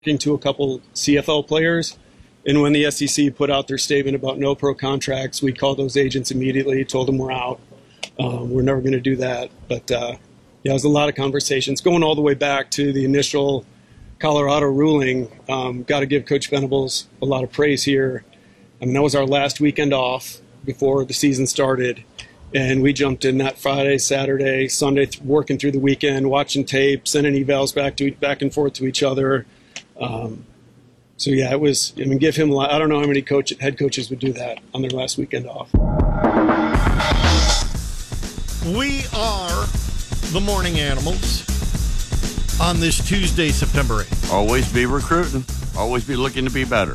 to a couple CFL players. And when the SEC put out their statement about no pro contracts, we called those agents immediately, told them we're out. We're never going to do that. But, it was a lot of conversations going all the way back to the initial Colorado ruling. Got to give Coach Venables a lot of praise here. I mean, that was our last weekend off before the season started. And we jumped in that Friday, Saturday, Sunday, working through the weekend, watching tape, sending evals back and forth to each other. It was, give him a lot. I don't know how many head coaches would do that on their last weekend off. We are the Morning Animals on this Tuesday, September 8th. Always be recruiting. Always be looking to be better.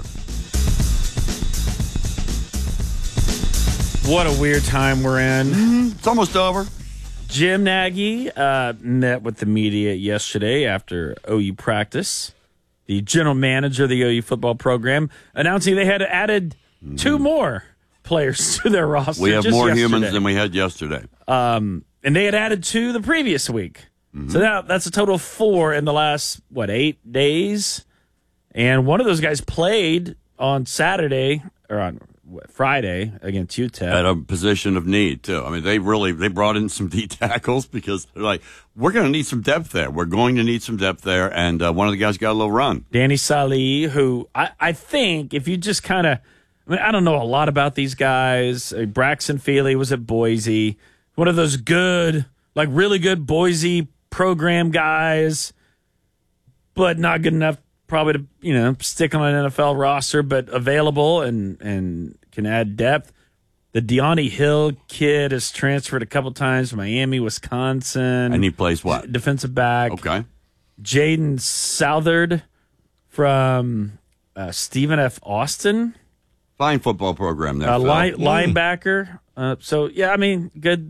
What a weird time we're in. It's almost over. Jim Nagy met with the media yesterday after OU practice. The general manager of the OU football program announcing they had added two more players to their roster. We have more yesterday. humans than we had yesterday. And they had added two the previous week. So now that's a total of 4 in the last, 8 days? And one of those guys played on Saturday, or on Friday against UTEP. At a position of need, too. I mean, they brought in some D tackles because they're like, we're going to need some depth there. We're going to need some depth there. And one of the guys got a little run. Danny Salih, who I think if you just kind of, I don't know a lot about these guys. Braxton Feely was at Boise. One of those good, really good Boise program guys, but not good enough probably to, stick on an NFL roster, but available and can add depth. The Deonte Hill kid has transferred a couple times from Miami, Wisconsin. And he plays what? Defensive back. Okay. Jaden Southard from Stephen F. Austin. Fine football program there. Linebacker. Good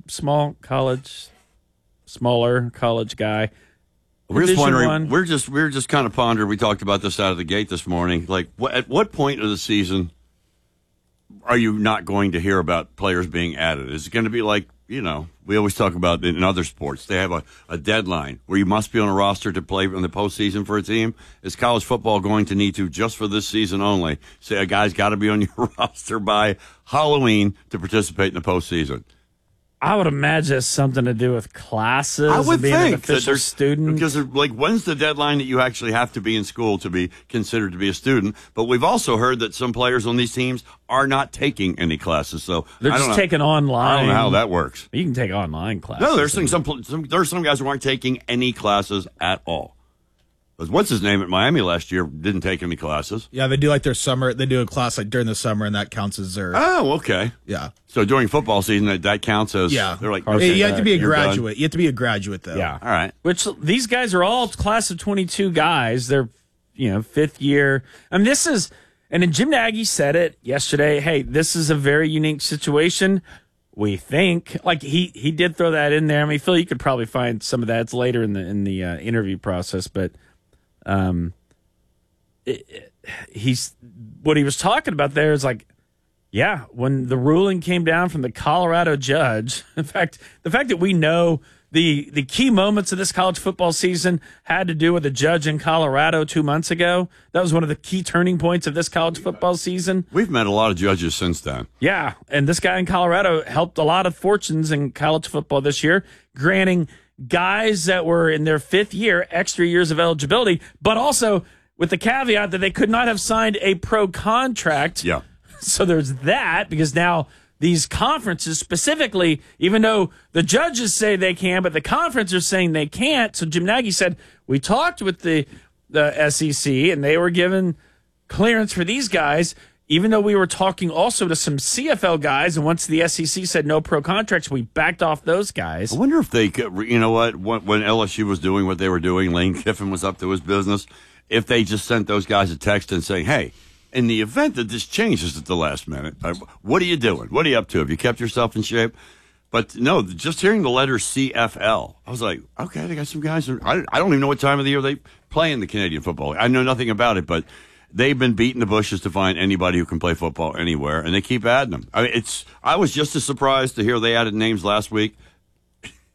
smaller college guy. We're just wondering. We're just kind of pondering. We talked about this out of the gate this morning. Like, at what point of the season are you not going to hear about players being added? Is it going to be like, we always talk about in other sports, they have a deadline where you must be on a roster to play in the postseason for a team? Is college football going to need to, just for this season only, say a guy's got to be on your roster by Halloween to participate in the postseason? I would imagine it's something to do with classes. I would being think an official student. Because when's the deadline that you actually have to be in school to be considered to be a student? But we've also heard that some players on these teams are not taking any classes. So they're just taking online. I don't know how that works. You can take online classes. No, there's some guys who aren't taking any classes at all. What's his name at Miami last year didn't take any classes. Yeah, they do their summer. They do a class during the summer, and that counts as their. Oh, okay. Yeah. So during football season, that counts as. Yeah. They're like, okay, you have to be a graduate. Done. You have to be a graduate, though. Yeah. All right. Which these guys are all class of 22 guys. They're, fifth year. I mean, this is, and then Jim Nagy said it yesterday. Hey, this is a very unique situation. We think, he did throw that in there. I mean, Phil, you could probably find some of that. It's later in the interview process, but. What he was talking about there is when the ruling came down from the Colorado judge, in fact, the fact that we know the key moments of this college football season had to do with a judge in Colorado 2 months ago. That was one of the key turning points of this college football season. We've met a lot of judges since then. Yeah, and this guy in Colorado helped a lot of fortunes in college football this year, granting guys that were in their 5th year extra years of eligibility, but also with the caveat that they could not have signed a pro contract. Yeah. So there's that, because now these conferences specifically, even though the judges say they can, but the conference are saying they can't. So Jim Nagy said, we talked with the SEC, and they were given clearance for these guys, even though we were talking also to some CFL guys, and once the SEC said no pro contracts, we backed off those guys. I wonder if they could, when LSU was doing what they were doing, Lane Kiffin was up to his business, if they just sent those guys a text and saying, hey, in the event that this changes at the last minute, what are you doing? What are you up to? Have you kept yourself in shape? But no, just hearing the letter CFL, I was like, okay, they got some guys. I don't even know what time of the year they play in the Canadian football. I know nothing about it, but they've been beating the bushes to find anybody who can play football anywhere, and they keep adding them. I was just as surprised to hear they added names last week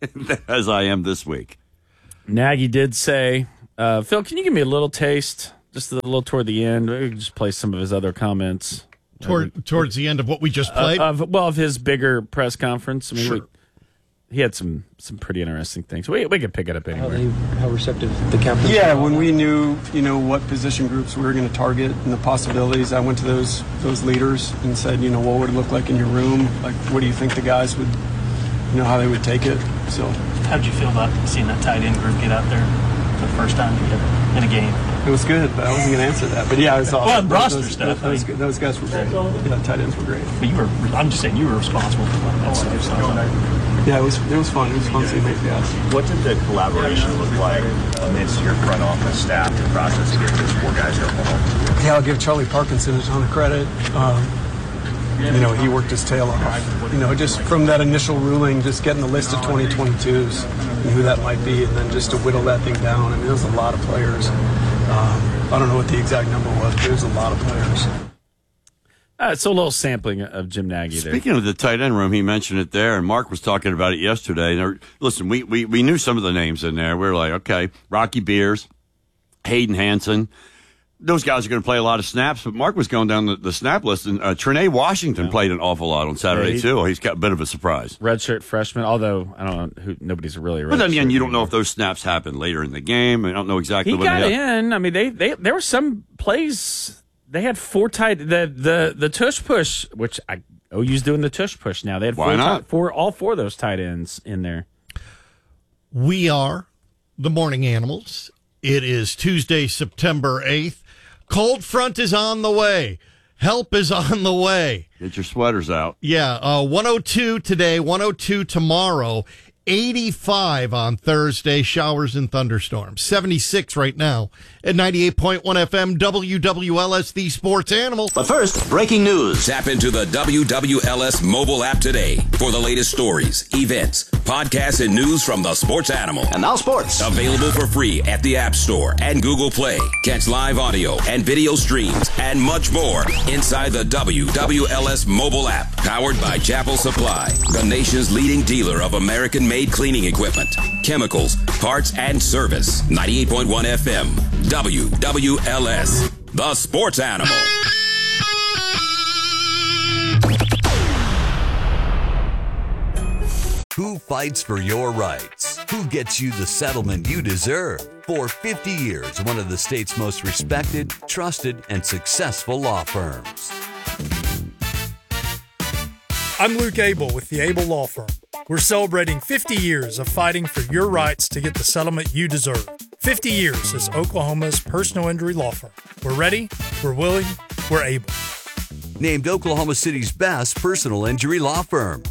as I am this week. Nagy did say, Phil, can you give me a little taste? just a little toward the end. We could just play some of his other comments. Towards the end of what we just played? Of his bigger press conference. I mean, Sure. he had some pretty interesting things. We could pick it up anywhere. How receptive the captains? Yeah, when we knew, what position groups we were going to target and the possibilities, I went to those leaders and said, what would it look like in your room? Like, what do you think the guys would, how they would take it? So, how did you feel about seeing that tight end group get out there for the first time together in a game? it was good, but I wasn't going to answer that. But yeah, I saw Well, roster stuff. Those guys were great. Yeah, tight ends were great. But I'm just saying you were responsible for that stuff. So. Yeah, it was fun. It was fun seeing those guys. What did the collaboration look like amidst your front office staff to process to get those 4 guys to Oklahoma? Yeah, I'll give Charlie Parkinson a ton of credit. He worked his tail off. Just from that initial ruling, just getting the list of 2022s and who that might be, and then just to whittle that thing down. I mean, there was a lot of players. I don't know what the exact number was, but there's a lot of players. So a little sampling of Jim Nagy there. Speaking of the tight end room, he mentioned it there, and Mark was talking about it yesterday. Listen, we knew some of the names in there. We were like, okay, Rocky Beers, Hayden Hansen. Those guys are going to play a lot of snaps, but Mark was going down the snap list, and Trinae Washington played an awful lot on Saturday, too. He's got a bit of a surprise. Redshirt freshman, although I don't know, nobody's really a redshirt. But then again, you don't know if those snaps happen later in the game. I don't know exactly when he got in. I mean, there were some plays. They had 4 tight the tush push, which OU's doing the tush push now. They had all 4 of those tight ends in there. We are the Morning Animals. It is Tuesday, September 8th. Cold front is on the way. Help is on the way. Get your sweaters out. Yeah, 102 today, 102 tomorrow, 85 on Thursday, showers and thunderstorms. 76 right now at 98.1 FM, WWLS, the Sports Animal. But first, breaking news. Tap into the WWLS mobile app today for the latest stories, events, podcasts, and news from the Sports Animal. And now sports. Available for free at the App Store and Google Play. Catch live audio and video streams and much more inside the WWLS mobile app. Powered by Chapel Supply, the nation's leading dealer of American-made cleaning equipment, chemicals, parts, and service. 98.1 FM. WWLS, the Sports Animal. Who fights for your rights? Who gets you the settlement you deserve? For 50 years, one of the state's most respected, trusted, and successful law firms. I'm Luke Abel with the Abel Law Firm. We're celebrating 50 years of fighting for your rights to get the settlement you deserve. 50 years as Oklahoma's personal injury law firm. We're ready, we're willing, we're able. Named Oklahoma City's best personal injury law firm.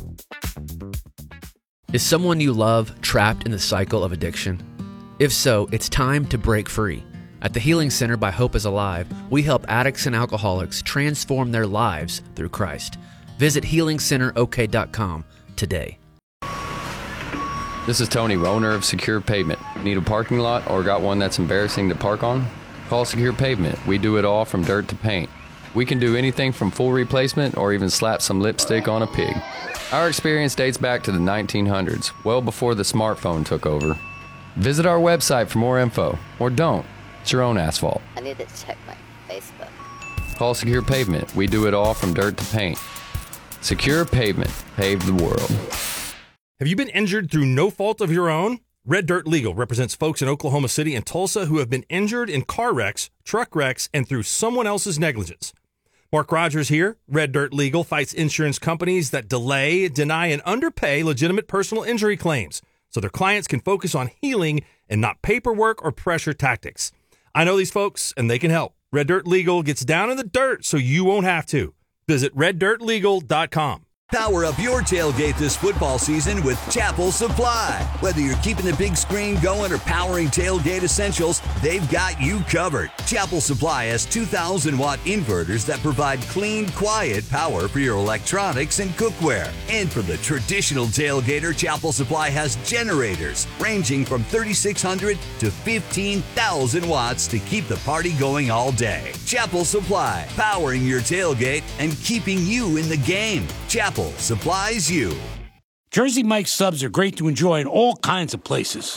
Is someone you love trapped in the cycle of addiction? If so, it's time to break free. At the Healing Center by Hope is Alive, we help addicts and alcoholics transform their lives through Christ. Visit HealingCenterOK.com today. This is Tony, owner of Secure Pavement. Need a parking lot or got one that's embarrassing to park on? Call Secure Pavement. We do it all from dirt to paint. We can do anything from full replacement or even slap some lipstick on a pig. Our experience dates back to the 1900s, well before the smartphone took over. Visit our website for more info, or don't. It's your own asphalt. I need to check my Facebook. Call Secure Pavement. We do it all from dirt to paint. Secure Pavement. Pave the world. Have you been injured through no fault of your own? Red Dirt Legal represents folks in Oklahoma City and Tulsa who have been injured in car wrecks, truck wrecks, and through someone else's negligence. Mark Rogers here. Red Dirt Legal fights insurance companies that delay, deny, and underpay legitimate personal injury claims so their clients can focus on healing and not paperwork or pressure tactics. I know these folks, and they can help. Red Dirt Legal gets down in the dirt so you won't have to. Visit reddirtlegal.com. Power up your tailgate this football season with Chapel Supply. Whether you're keeping the big screen going or powering tailgate essentials, they've got you covered. Chapel Supply has 2,000-watt inverters that provide clean, quiet power for your electronics and cookware. And for the traditional tailgater, Chapel Supply has generators ranging from 3,600 to 15,000 watts to keep the party going all day. Chapel Supply, powering your tailgate and keeping you in the game. Chapel supplies you. Jersey Mike's subs are great to enjoy in all kinds of places.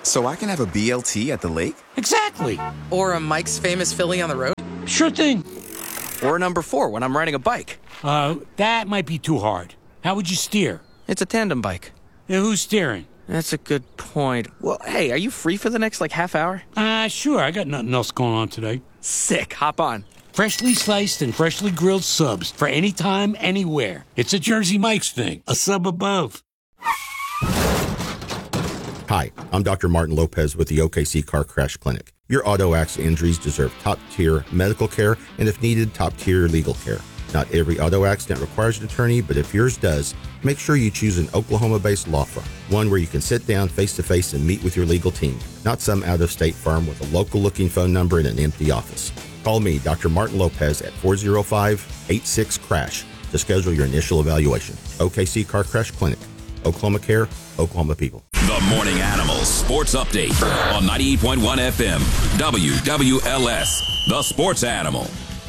So I can have a BLT at the lake? Exactly. Or a Mike's Famous Philly on the road? Sure thing. Or a number 4 when I'm riding a bike. That might be too hard. How would you steer? It's a tandem bike. Yeah, who's steering? That's a good point. Well, hey, are you free for the next, half hour? Sure. I got nothing else going on today. Sick. Hop on. Freshly sliced and freshly grilled subs for any time, anywhere. It's a Jersey Mike's thing. A sub above. Hi, I'm Dr. Martin Lopez with the OKC Car Crash Clinic. Your auto accident injuries deserve top-tier medical care and, if needed, top-tier legal care. Not every auto accident requires an attorney, but if yours does, make sure you choose an Oklahoma-based law firm, one where you can sit down face-to-face and meet with your legal team, not some out-of-state firm with a local-looking phone number and an empty office. Call me, Dr. Martin Lopez, at 405-86-CRASH to schedule your initial evaluation. OKC Car Crash Clinic. Oklahoma Care, Oklahoma People. The Morning Animals Sports Update on 98.1 FM, WWLS, the Sports Animal.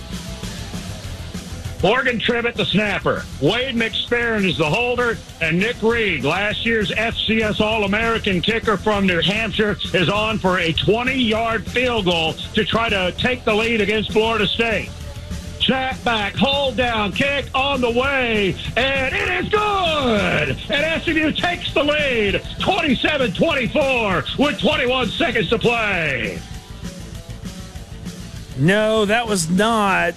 Morgan Tribbett, the snapper. Wade McSparron is the holder. And Nick Reed, last year's FCS All-American kicker from New Hampshire, is on for a 20-yard field goal to try to take the lead against Florida State. Snap back, hold down, kick on the way, and it is good! And SMU takes the lead, 27-24, with 21 seconds to play. No, that was not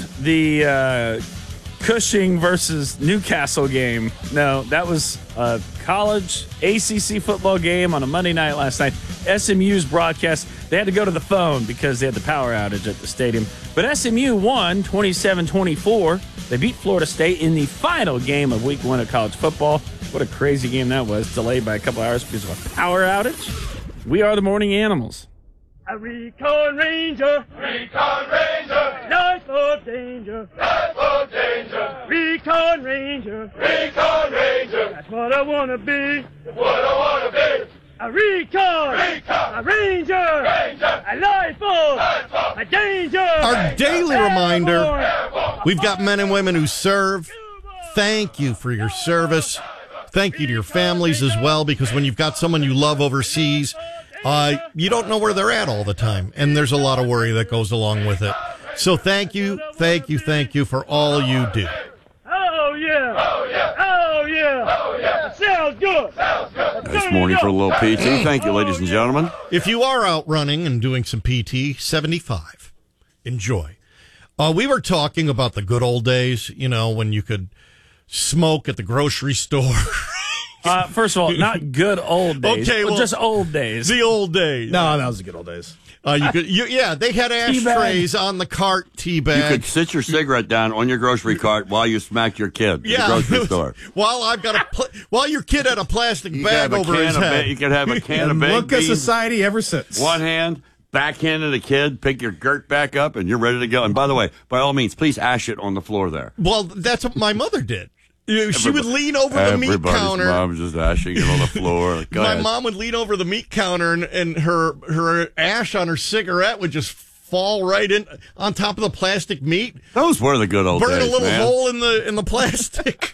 the Cushing versus Newcastle game. No, that was a college ACC football game on a Monday night last night. SMU's broadcast, they had to go to the phone because they had the power outage at the stadium. But SMU won 27-24. They beat Florida State in the final game of week 1 of college football. What a crazy game that was, delayed by a couple hours because of a power outage. We are the Morning Animals. A Recon Ranger, Recon Ranger, life of danger, life of danger, Recon Ranger, Recon Ranger, that's what I want to be, that's what I want to be, a Recon, a Ranger, a life of a danger. Our daily reminder, we've got men and women who serve. Thank you for your service. Thank you to your families as well, because when you've got someone you love overseas, you don't know where they're at all the time, and there's a lot of worry that goes along with it. So thank you for all you do. Oh, yeah. Oh, yeah. Oh, yeah. Oh, yeah. Sounds good. Sounds good. Nice morning for a little PT. Thank you, ladies and gentlemen. If you are out running and doing some PT, 75. Enjoy. We were talking about the good old days, when you could smoke at the grocery store. First of all, not good old days. Okay, well, just old days. The old days. No, that was the good old days. They had ashtrays on the cart, teabag. You could sit your cigarette down on your grocery cart while you smack your kid at the grocery store. While your kid had a plastic bag over his head. You could have a can of baked beans. Look at society ever since. One hand, backhand of the kid, pick your girt back up, and you're ready to go. And by the way, by all means, please ash it on the floor there. Well, that's what my mother did. She would lean over the meat counter. Everybody's mom was just ashing it on the floor. My mom would lean over the meat counter, and her ash on her cigarette would just fall right in on top of the plastic meat. Those were the good old days, Burn a little man. hole in the plastic.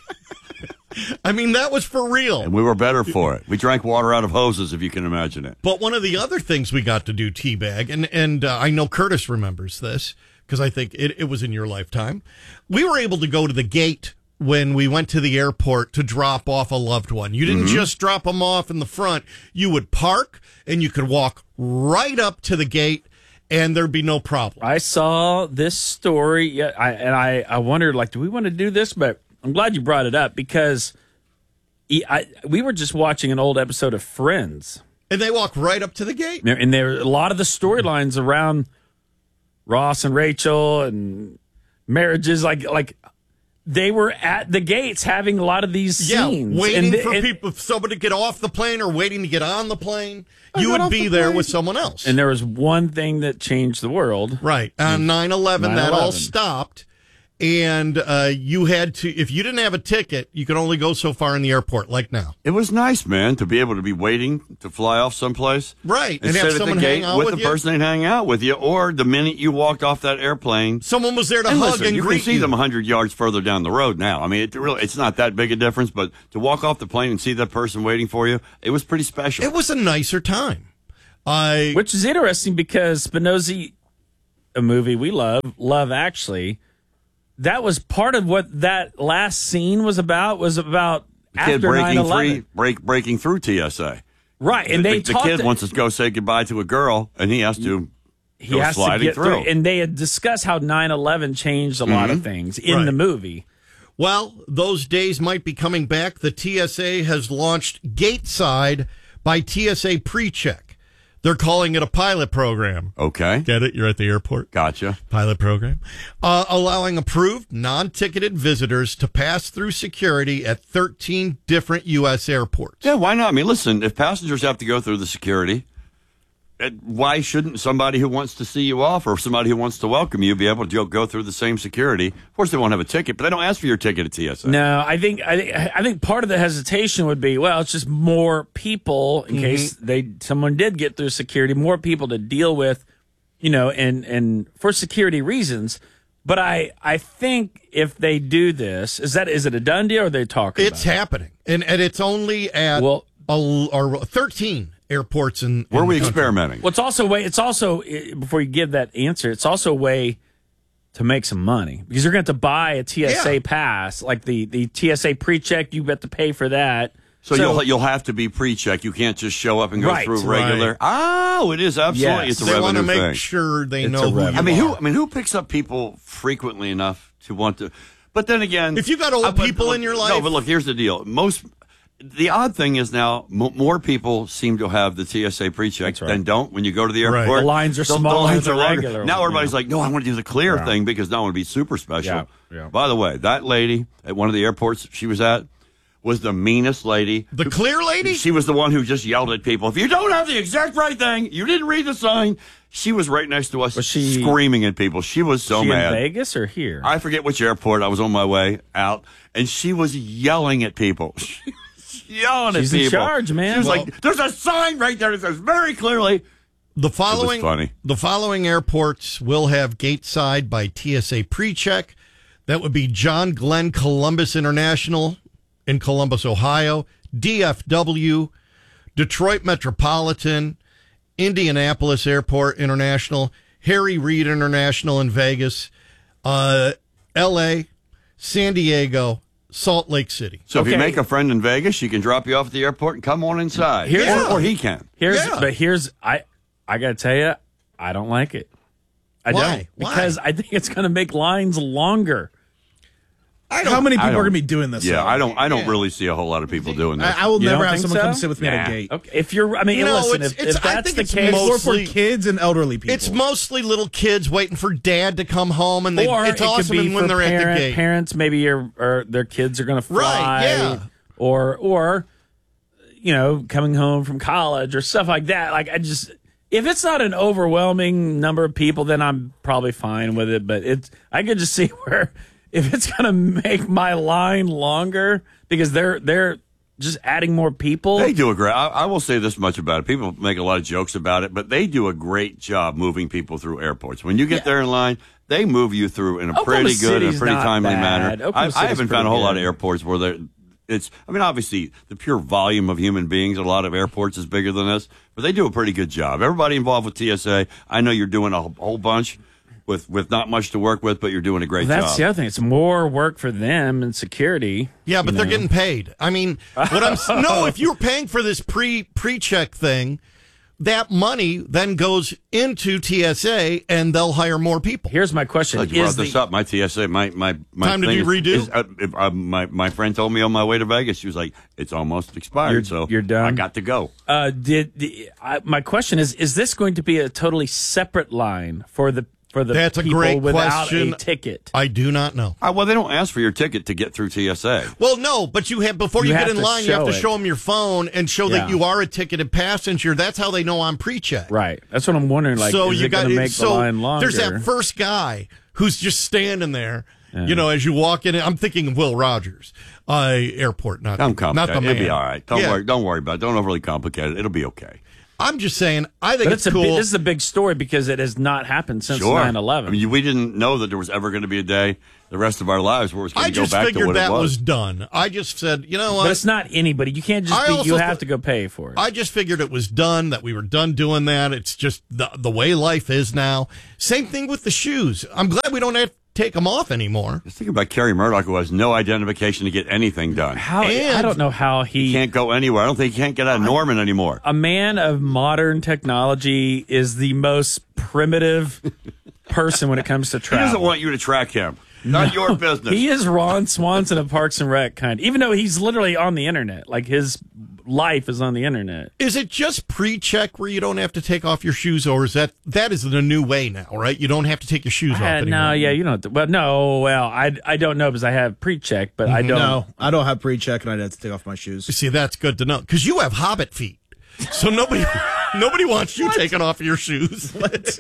I mean, that was for real. And we were better for it. We drank water out of hoses, if you can imagine it. But one of the other things we got to do, teabag, and I know Curtis remembers this, because I think it was in your lifetime. We were able to go to the gate when we went to the airport to drop off a loved one. You didn't just drop them off in the front. You would park, and you could walk right up to the gate, and there'd be no problem. I saw this story, I wondered, do we want to do this? But I'm glad you brought it up, because we were just watching an old episode of Friends. And they walk right up to the gate? And there a lot of the storylines around Ross and Rachel and marriages, they were at the gates having a lot of these scenes. Waiting for somebody to get off the plane or waiting to get on the plane. You would be there with someone else. And there was one thing that changed the world. Right. On 9/11, that all stopped. And you had to, if you didn't have a ticket, you could only go so far in the airport, like now. It was nice, man, to be able to be waiting to fly off someplace. Right. And have someone hang out with you. The person that hang out with you. Or the minute you walked off that airplane, someone was there to hug and you greet can see them 100 yards further down the road now. I mean, it's not that big a difference, but to walk off the plane and see that person waiting for you, it was pretty special. It was a nicer time. Which is interesting because Spinozzi, a movie we love actually, that was part of what that last scene was about after 9/11. breaking through TSA. Right, and the kid wants to go say goodbye to a girl, and he has to go sliding through. And they had discussed how 9/11 changed a lot of things in the movie. Well, those days might be coming back. The TSA has launched Gateside by TSA PreCheck. They're calling it a pilot program. Okay. Get it? You're at the airport. Gotcha. Pilot program. Allowing approved, non-ticketed visitors to pass through security at 13 different U.S. airports. Yeah, why not? I mean, listen, if passengers have to go through the security, why shouldn't somebody who wants to see you off or somebody who wants to welcome you be able to go through the same security? Of course, they won't have a ticket, but they don't ask for your ticket at TSA. No, I think part of the hesitation would be, well, it's just more people in case someone did get through security, more people to deal with, and for security reasons. But I think if they do this, is it a done deal or are they talking about it? It's happening. And it's only at 13 airports in where are we the country. Experimenting? Well, it's also before you give that answer, it's also a way to make some money because you're going to have to buy a TSA pass, like the TSA PreCheck. You have to pay for that. So you'll have to be pre-check. You can't just show up and go through regular. Right. Oh, it is absolutely. Yes. It's a revenue thing. They want to make sure they know who you are. Who picks up people frequently enough to want to? But then again, if you got old people in your life, no. But look, here's the deal. The odd thing is now more people seem to have the TSA PreCheck than don't when you go to the airport. Right. The lines are smaller. The lines are regular. Now everybody's like, no, I want to do the clear thing because now I want to be super special. Yeah. By the way, that lady at one of the airports she was at was the meanest lady. The clear lady? She was the one who just yelled at people, if you don't have the exact right thing, you didn't read the sign. She was right next to us screaming at people. She was so mad. In Vegas or here? I forget which airport. I was on my way out, and she was yelling at people. Yelling at people. She's in charge, man. She was like, there's a sign right there that says very clearly. The following airports will have Gateside by TSA PreCheck. That would be John Glenn Columbus International in Columbus, Ohio, DFW, Detroit Metropolitan, Indianapolis Airport International, Harry Reid International in Vegas, L.A., San Diego, Salt Lake City. So if you make a friend in Vegas, she can drop you off at the airport and come on inside. Or he can. I got to tell you, I don't like it. I don't. Because I think it's going to make lines longer. How many people are going to be doing this? Yeah, I don't really see a whole lot of people doing this. I will never have someone come sit with me at a gate. Okay. If that's the case, more for kids and elderly people. It's mostly little kids waiting for dad to come home, and it's awesome when they're at the gate. Parents, maybe their kids are going to fly, right? Yeah, or coming home from college or stuff like that. Like if it's not an overwhelming number of people, then I'm probably fine with it. But I could just see where. If it's going to make my line longer because they're just adding more people. They do a great. I will say this much about it. People make a lot of jokes about it, but they do a great job moving people through airports. When you get there in line, they move you through in a pretty good and pretty timely manner. I haven't found a whole lot of airports where obviously the pure volume of human beings at a lot of airports is bigger than this, but they do a pretty good job. Everybody involved with TSA, I know you're doing a whole bunch. With not much to work with, but you're doing a great job. That's the other thing. It's more work for them and security. Yeah, but they're getting paid. I mean, if you're paying for this pre-check thing, that money then goes into TSA and they'll hire more people. Here's my question. You brought this up. My TSA, my time to redo? My friend told me on my way to Vegas, she was like, it's almost expired, so you're done. I got to go. My question is this going to be a totally separate line for the That's people a great without question. a ticket? I do not know. Well, they don't ask for your ticket to get through TSA. Well, no, but before you get in line, you have to show them your phone and show that you are a ticketed passenger. That's how they know I'm pre-check. Right. That's what I'm wondering. Like, so is it going to make the line longer? There's that first guy who's just standing there. Yeah. As you walk in, I'm thinking of Will Rogers Airport, not the man. It'll be all right. Don't worry about it. Don't overly complicate it. It'll be okay. I'm just saying, I think But it's cool. this is a big story because it has not happened since 9/11. I mean, we didn't know that there was ever going to be a day the rest of our lives where it was going to go back to what it was. I just figured that was done. I just said, you know what? But it's not anybody. You can't just you have to go pay for it. I just figured it was done, that we were done doing that. It's just the way life is now. Same thing with the shoes. I'm glad we don't have to take them off anymore. Just think about Kerry Murdoch, who has no identification to get anything done. I don't know how he can't go anywhere. I don't think he can't get out of Norman anymore. A man of modern technology is the most primitive person when it comes to travel. He doesn't want you to track him. Not your business. He is Ron Swanson of Parks and Rec kind. Even though he's literally on the internet. Like his life is on the internet. Is it just pre-check where you don't have to take off your shoes, or is that is the new way now, right? You don't have to take your shoes off anymore. No, yeah, you don't. I don't know because I have pre-check, but I don't. No, I don't have pre-check, and I'd have to take off my shoes. See, that's good to know because you have hobbit feet, so nobody wants you taking off your shoes.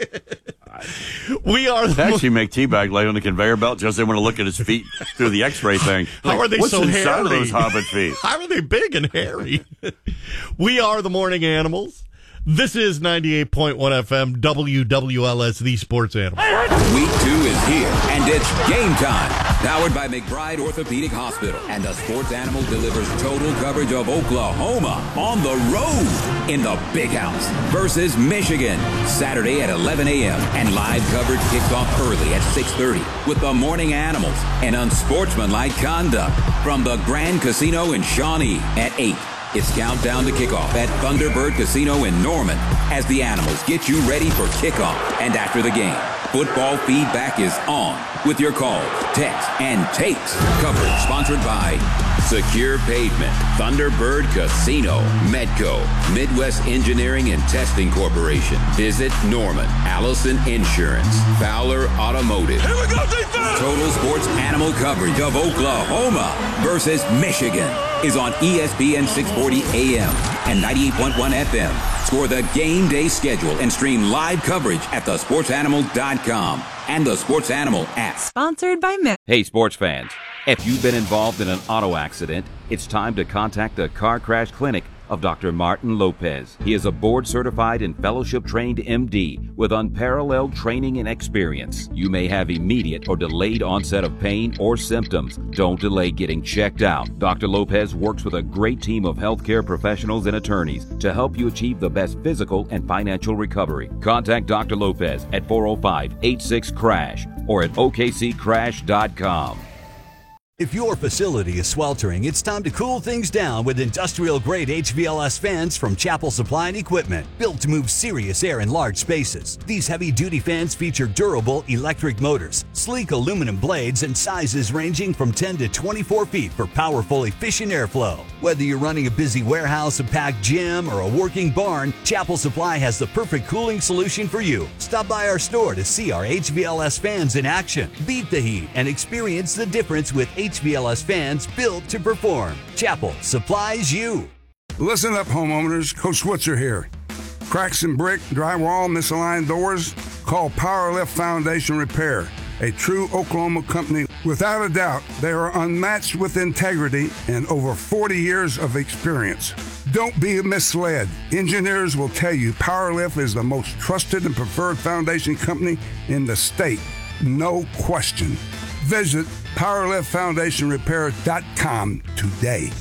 We are they actually make Teabag lay on the conveyor belt just they want to look at his feet through the X-ray thing. How are they what's so inside hairy? of those hobbit feet? How are they big and hairy? We are the Morning Animals. This is 98.1 FM, WWLS, the Sports Animal. Week 2 is here, and it's game time. Powered by McBride Orthopedic Hospital. And the Sports Animal delivers total coverage of Oklahoma on the road in the Big House versus Michigan. Saturday at 11 a.m. And live coverage kicks off early at 6:30 with the Morning Animals and unsportsmanlike conduct from the Grand Casino in Shawnee at 8. It's countdown to kickoff at Thunderbird Casino in Norman as the Animals get you ready for kickoff and after the game. Football feedback is on with your calls, texts, and takes. Coverage sponsored by Secure Pavement, Thunderbird Casino, Medco, Midwest Engineering and Testing Corporation. Visit Norman, Allison Insurance, Fowler Automotive. Here we go, defense! Total Sports Animal coverage of Oklahoma versus Michigan is on ESPN 640 AM and 98.1 FM. Score the game day schedule and stream live coverage at thesportsanimal.com and the Sports Animal app. Sponsored by Met. Hey, sports fans. If you've been involved in an auto accident, it's time to contact the Car Crash Clinic of Dr. Martin Lopez. He is a board-certified and fellowship-trained MD with unparalleled training and experience. You may have immediate or delayed onset of pain or symptoms. Don't delay getting checked out. Dr. Lopez works with a great team of healthcare professionals and attorneys to help you achieve the best physical and financial recovery. Contact Dr. Lopez at 405-86-CRASH or at okccrash.com. If your facility is sweltering, it's time to cool things down with industrial-grade HVLS fans from Chapel Supply and Equipment, built to move serious air in large spaces. These heavy-duty fans feature durable electric motors, sleek aluminum blades, and sizes ranging from 10 to 24 feet for powerful, efficient airflow. Whether you're running a busy warehouse, a packed gym, or a working barn, Chapel Supply has the perfect cooling solution for you. Stop by our store to see our HVLS fans in action. Beat the heat and experience the difference with HVLS fans built to perform. Chapel supplies you. Listen up, homeowners. Coach Switzer here. Cracks in brick, drywall, misaligned doors? Call Powerlift Foundation Repair, a true Oklahoma company. Without a doubt, they are unmatched with integrity and over 40 years of experience. Don't be misled. Engineers will tell you Powerlift is the most trusted and preferred foundation company in the state. No question. Visit PowerliftFoundationRepair.com today.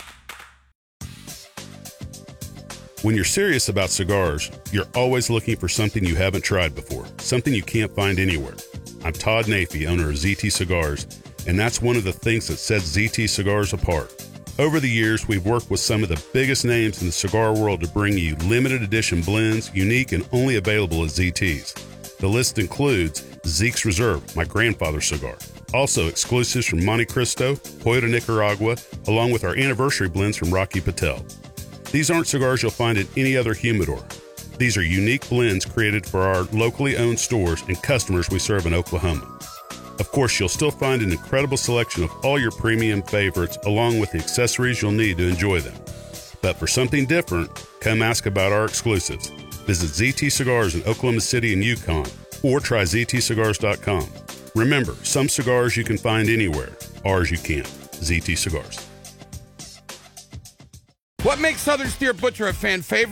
When you're serious about cigars, you're always looking for something you haven't tried before, something you can't find anywhere. I'm Todd Nafee, owner of ZT Cigars, and that's one of the things that sets ZT Cigars apart. Over the years, we've worked with some of the biggest names in the cigar world to bring you limited edition blends, unique and only available at ZT's. The list includes Zeke's Reserve, my grandfather's cigar. Also exclusives from Monte Cristo, Hoyo de Nicaragua, along with our anniversary blends from Rocky Patel. These aren't cigars you'll find in any other humidor. These are unique blends created for our locally owned stores and customers we serve in Oklahoma. Of course, you'll still find an incredible selection of all your premium favorites along with the accessories you'll need to enjoy them. But for something different, come ask about our exclusives. Visit ZT Cigars in Oklahoma City and Yukon or try ZTCigars.com. Remember, some cigars you can find anywhere. Ours you can't. ZT Cigars. What makes Southern Steer Butcher a fan favorite?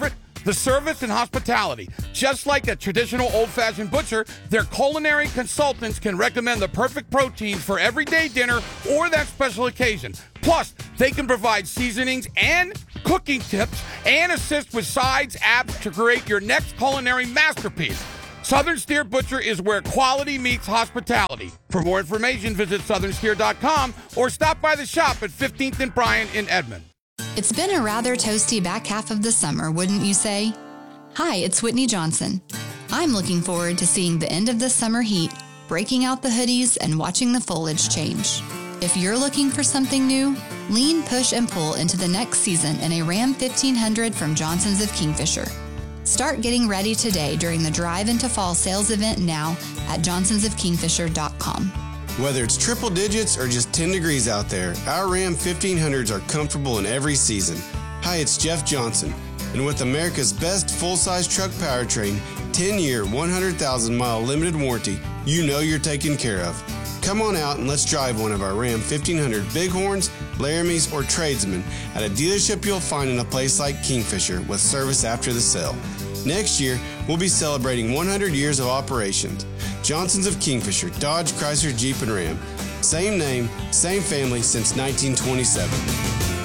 the service and hospitality. Just like a traditional old-fashioned butcher, their culinary consultants can recommend the perfect proteins for everyday dinner or that special occasion. Plus, they can provide seasonings and cooking tips and assist with sides, apps to create your next culinary masterpiece. Southern Steer Butcher is where quality meets hospitality. For more information, visit southernsteer.com or stop by the shop at 15th and Bryant in Edmond. It's been a rather toasty back half of the summer, wouldn't you say? Hi, it's Whitney Johnson. I'm looking forward to seeing the end of the summer heat, breaking out the hoodies, and watching the foliage change. If you're looking for something new, lean, push, and pull into the next season in a Ram 1500 from Johnson's of Kingfisher. Start getting ready today during the Drive into Fall sales event now at johnsonsofkingfisher.com. Whether it's triple digits or just 10 degrees out there, our Ram 1500s are comfortable in every season. Hi, it's Jeff Johnson, and with America's best full-size truck powertrain, 10-year, 100,000-mile limited warranty, you know you're taken care of. Come on out and let's drive one of our Ram 1500 Bighorns, Laramies, or Tradesmen at a dealership you'll find in a place like Kingfisher with service after the sale. Next year, we'll be celebrating 100 years of operations. Johnson's of Kingfisher, Dodge, Chrysler, Jeep, and Ram. Same name, same family since 1927.